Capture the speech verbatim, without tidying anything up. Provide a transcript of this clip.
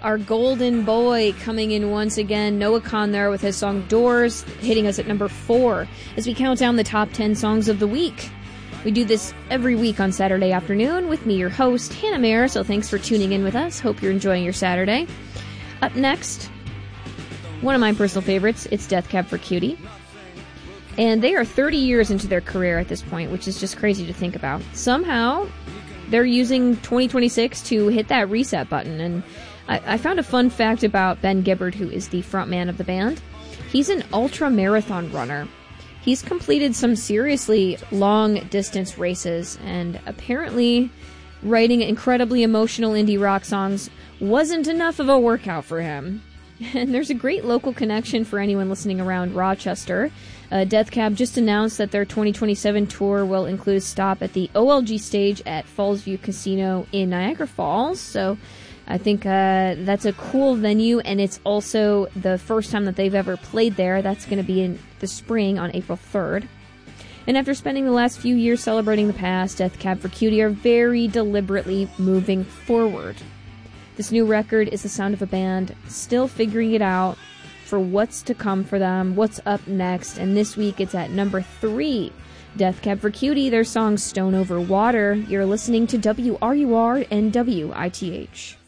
Our golden boy coming in once again, Noah Kahan there with his song Doors, hitting us at number four as we count down the top ten songs of the week. We do this every week on Saturday afternoon with me, your host, Hannah Mayer, so thanks for tuning in with us. Hope you're enjoying your Saturday. Up next, one of my personal favorites, it's Death Cab for Cutie. And they are thirty years into their career at this point, which is just crazy to think about. Somehow, they're using twenty twenty-six to hit that reset button. And I, I found a fun fact about Ben Gibbard, who is the frontman of the band. He's an ultra-marathon runner. He's completed some seriously long-distance races, and apparently writing incredibly emotional indie rock songs wasn't enough of a workout for him. And there's a great local connection for anyone listening around Rochester. Uh, Death Cab just announced that their twenty twenty-seven tour will include a stop at the O L G stage at Fallsview Casino in Niagara Falls. So I think uh, that's a cool venue, and it's also the first time that they've ever played there. That's going to be in the spring on April third. And after spending the last few years celebrating the past, Death Cab for Cutie are very deliberately moving forward. This new record is the sound of a band still figuring it out for what's to come for them, what's up next, and this week it's at number three. Death Cab for Cutie, their song Stone Over Water. You're listening to W R U R and W I T H.